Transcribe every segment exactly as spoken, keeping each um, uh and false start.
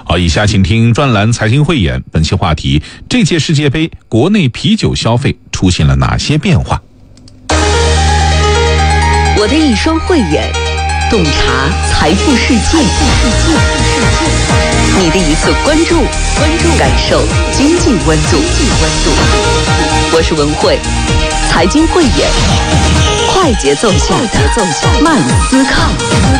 好，以下请听专栏财经汇演，本期话题：这届世界杯国内啤酒消费出现了哪些变化？ 我的一双慧眼，洞察财富世界；你的一次关注，关注感受经济温度。我是文慧，财经慧眼，快节奏下的慢思考。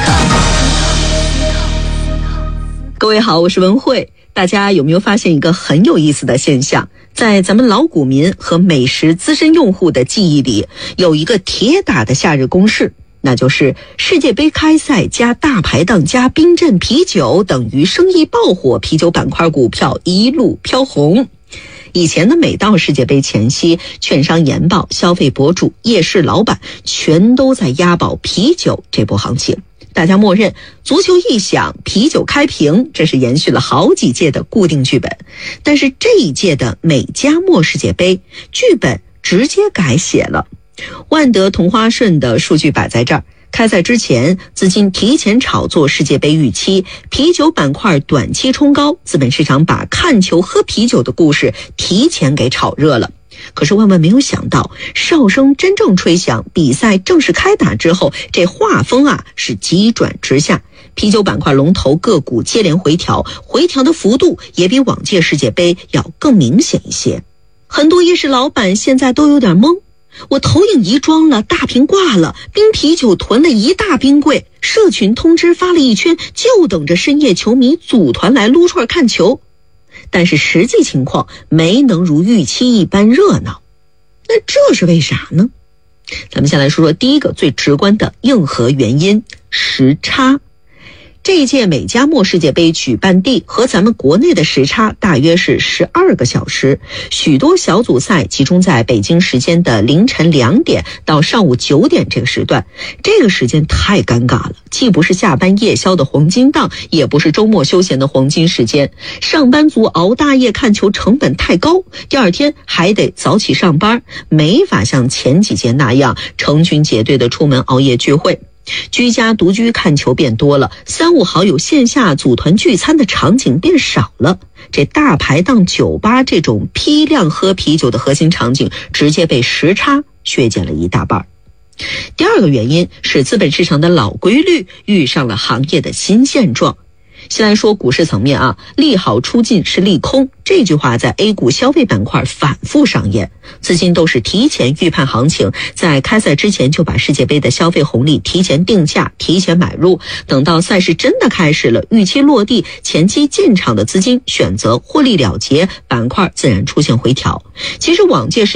各位好，我是文慧。大家有没有发现一个很有意思的现象？在咱们老股民和美食资深用户的记忆里，有一个铁打的夏日公式，那就是世界杯开赛加大排档加冰镇啤酒等于生意爆火，啤酒板块股票一路飘红。以前的每到世界杯前夕，券商研报、消费博主、夜市老板全都在押宝啤酒这波行情。大家默认足球一响，啤酒开瓶，这是延续了好几届的固定剧本。但是这一届的美加墨世界杯剧本直接改写了。万德同花顺的数据摆在这儿，开赛之前资金提前炒作世界杯预期，啤酒板块短期冲高，资本市场把看球喝啤酒的故事提前给炒热了。可是万万没有想到，哨声真正吹响，比赛正式开打之后，这画风啊是急转直下，啤酒板块龙头个股接连回调，回调的幅度也比往届世界杯要更明显一些。很多夜市老板现在都有点懵，我投影仪装了，大屏挂了，冰啤酒囤了一大冰柜，社群通知发了一圈，就等着深夜球迷组团来撸串看球。但是实际情况没能如预期一般热闹，那这是为啥呢？咱们先来说说第一个最直观的硬核原因：时差。这一届美加墨世界杯举办地和咱们国内的时差大约是十二个小时，许多小组赛集中在北京时间的凌晨两点到上午九点这个时段，这个时间太尴尬了，既不是下班夜宵的黄金档，也不是周末休闲的黄金时间，上班族熬大夜看球成本太高，第二天还得早起上班，没法像前几届那样成群结队的出门熬夜聚会。居家独居看球变多了，三五好友线下组团聚餐的场景变少了，这大排档酒吧这种批量喝啤酒的核心场景直接被时差削减了一大半。第二个原因是资本市场的老规律遇上了行业的新现状。先来说股市层面啊，利好出尽是利空，这句话在 A 股消费板块反复上演，资金都是提前预判行情，在开赛之前就把世界杯的消费红利提前定价，提前买入，等到赛事真的开始了，预期落地，前期进场的资金选择获利了结，板块自然出现回调。其实往届是